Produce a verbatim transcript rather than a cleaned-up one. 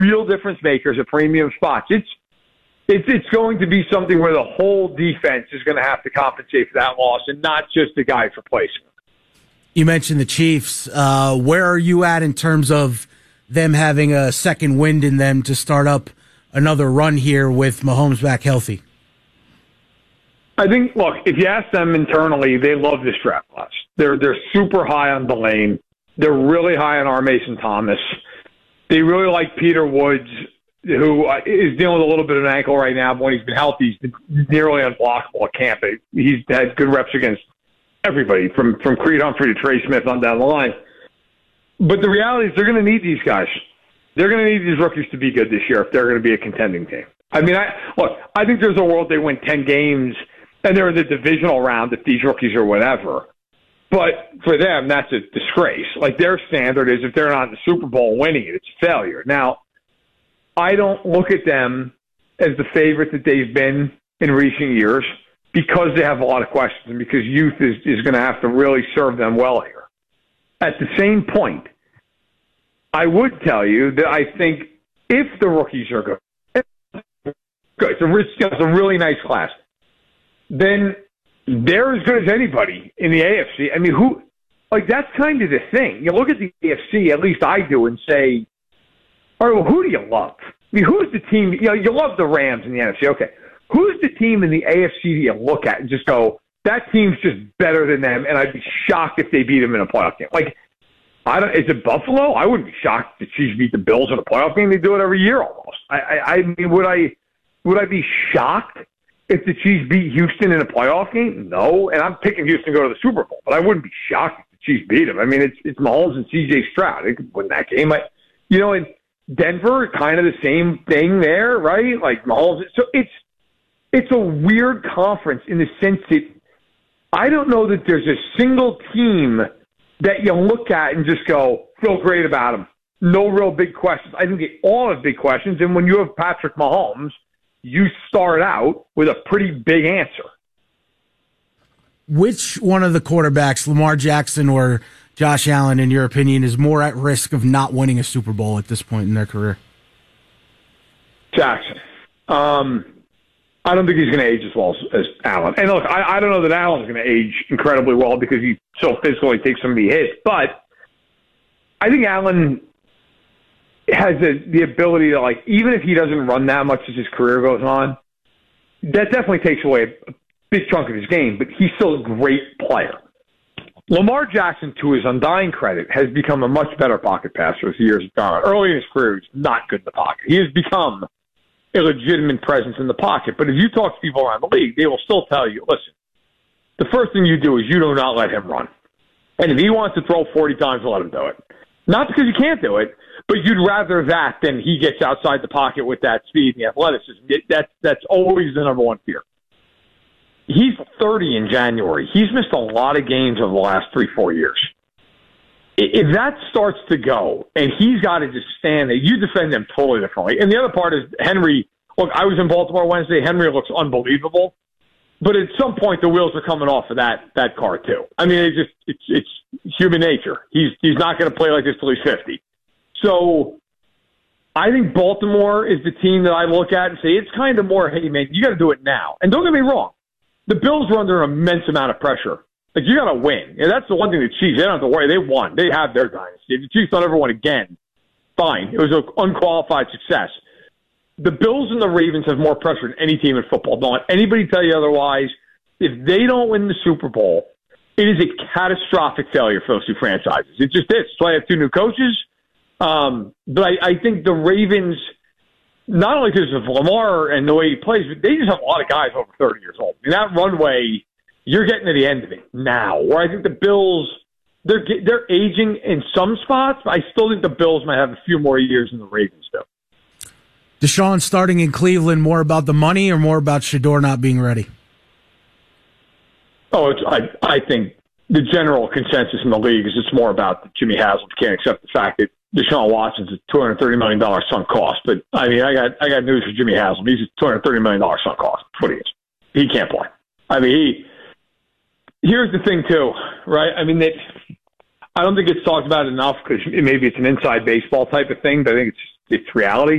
real difference makers at premium spots. It's it's it's going to be something where the whole defense is going to have to compensate for that loss, and not just the guys replacing them. You mentioned the Chiefs. Uh, where are you at in terms of them having a second wind in them to start up another run here with Mahomes back healthy? I think, look, if you ask them internally, they love this draft class. They're they're super high on Delane. They're really high on R. Mason Thomas. They really like Peter Woods, who is dealing with a little bit of an ankle right now, but when he's been healthy, he's been nearly unblockable at camp. He's had good reps against everybody, from, from Creed Humphrey to Trey Smith on down the line. But the reality is they're going to need these guys. They're going to need these rookies to be good this year if they're going to be a contending team. I mean, I look, I think there's a world they win ten games and they're in the divisional round if these rookies are whatever. But for them, that's a disgrace. Like, their standard is if they're not in the Super Bowl winning it, it's a failure. Now, I don't look at them as the favorite that they've been in recent years because they have a lot of questions and because youth is, is going to have to really serve them well here. At the same point, I would tell you that I think if the rookies are good, good it's, a, it's a really nice class, then they're as good as anybody in the A F C. I mean, who, like, that's kind of the thing. You look at the A F C, at least I do, and say, all right, well, who do you love? I mean, who's the team? You know, you love the Rams in the N F C. Okay. Who's the team in the A F C that you look at and just go, that team's just better than them, and I'd be shocked if they beat them in a playoff game? Like, I don't, is it Buffalo? I wouldn't be shocked if the Chiefs beat the Bills in a playoff game. They do it every year almost. I, I, I mean, would I, would I be shocked if the Chiefs beat Houston in a playoff game? No. And I'm picking Houston to go to the Super Bowl, but I wouldn't be shocked if the Chiefs beat them. I mean, it's it's Mahomes and C J Stroud. They could win that game. I, you know, in Denver, kind of the same thing there, right? Like Mahomes. So it's it's a weird conference in the sense that I don't know that there's a single team that you look at and just go, feel great about them. No real big questions. I think they all have big questions. And when you have Patrick Mahomes, you start out with a pretty big answer. Which one of the quarterbacks, Lamar Jackson or Josh Allen, in your opinion, is more at risk of not winning a Super Bowl at this point in their career? Jackson. Um, I don't think he's going to age as well as, as Allen. And look, I, I don't know that Allen's going to age incredibly well because he so physically takes so many hits. But I think Allen has the, the ability to, like, even if he doesn't run that much as his career goes on, that definitely takes away a big chunk of his game, but he's still a great player. Lamar Jackson, to his undying credit, has become a much better pocket passer as the years have gone on. Early in his career, he was not good in the pocket. He has become a legitimate presence in the pocket. But if you talk to people around the league, they will still tell you, listen, the first thing you do is you do not let him run. And if he wants to throw forty times, let him do it. Not because he can't do it, but you'd rather that than he gets outside the pocket with that speed and the athleticism. It, that, that's always the number one fear. He's thirty in January. He's missed a lot of games over the last three, four years. If that starts to go, and he's got to just stand there, you defend them totally differently. And the other part is Henry. Look, I was in Baltimore Wednesday. Henry looks unbelievable. But at some point, the wheels are coming off of that that car, too. I mean, it's just it's, it's human nature. He's, he's not going to play like this till he's fifty. So I think Baltimore is the team that I look at and say, it's kind of more, hey, man, you got to do it now. And don't get me wrong. The Bills are under an immense amount of pressure. Like, you got to win. And that's the one thing the Chiefs, they don't have to worry. They won. They have their dynasty. If the Chiefs don't ever win again, fine. It was an unqualified success. The Bills and the Ravens have more pressure than any team in football. Don't let anybody tell you otherwise. If they don't win the Super Bowl, it is a catastrophic failure for those two franchises. It just is. That's why I have two new coaches. Um, but I, I think the Ravens, not only because of Lamar and the way he plays, but they just have a lot of guys over thirty years old. In that runway, you're getting to the end of it now. Where I think the Bills, they're they're aging in some spots, but I still think the Bills might have a few more years than the Ravens do. Deshaun starting in Cleveland, more about the money or more about Shedeur not being ready? Oh, it's, I I think the general consensus in the league is it's more about that Jimmy Haslam can't accept the fact that Deshaun Watson's a two hundred thirty million dollars sunk cost. But, I mean, I got I got news for Jimmy Haslam. He's a two hundred thirty million dollars sunk cost. That's what he is. He can't play. I mean, he here's the thing, too, right? I mean, they, I don't think it's talked about enough because maybe it's an inside baseball type of thing, but I think it's it's reality.